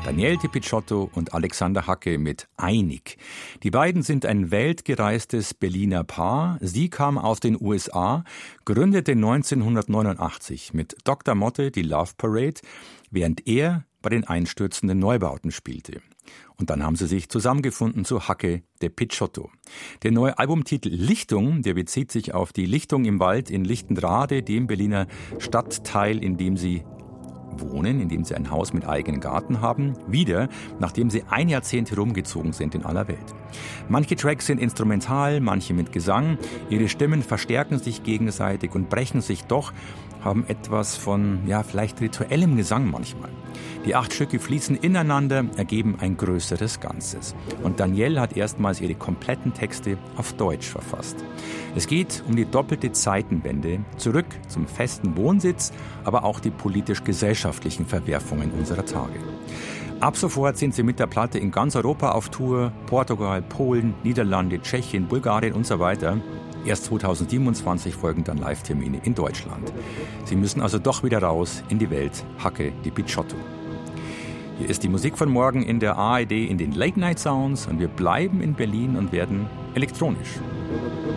Daniele Di Picciotto und Alexander Hacke mit Einig. Die beiden sind ein weltgereistes Berliner Paar. Sie kam aus den USA, gründete 1989 mit Dr. Motte die Love Parade, während er bei den einstürzenden Neubauten spielte. Und dann haben sie sich zusammengefunden zu Hacke de Picciotto. Der neue Albumtitel Lichtung, der bezieht sich auf die Lichtung im Wald in Lichtenrade, dem Berliner Stadtteil, in dem sie wohnen, in dem sie ein Haus mit eigenem Garten haben, wieder, nachdem sie ein Jahrzehnt herumgezogen sind in aller Welt. Manche Tracks sind instrumental, manche mit Gesang. Ihre Stimmen verstärken sich gegenseitig und brechen sich doch, haben etwas von, vielleicht rituellem Gesang manchmal. Die 8 Stücke fließen ineinander, ergeben ein größeres Ganzes. Und Danielle hat erstmals ihre kompletten Texte auf Deutsch verfasst. Es geht um die doppelte Zeitenwende, zurück zum festen Wohnsitz, aber auch die politisch-gesellschaftlichen Verwerfungen unserer Tage. Ab sofort sind sie mit der Platte in ganz Europa auf Tour, Portugal, Polen, Niederlande, Tschechien, Bulgarien und so weiter. Erst 2027 folgen dann Live-Termine in Deutschland. Sie müssen also doch wieder raus in die Welt. Hacke de Picciotto. Hier ist die Musik von morgen in der ARD in den Late Night Sounds und wir bleiben in Berlin und werden elektronisch.